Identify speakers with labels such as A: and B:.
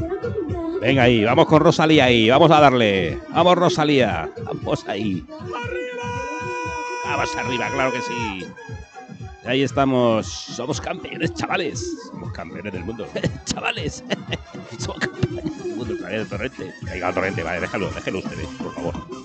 A: Venga ahí, vamos con Rosalía ahí, vamos a darle. Vamos Rosalía, vamos ahí. Vamos arriba, claro que sí. Ahí estamos, somos campeones, chavales. Somos campeones del mundo, chavales. Somos campeones del mundo. Trae el torrente. Caiga el torrente, vale, déjalo ustedes, por favor.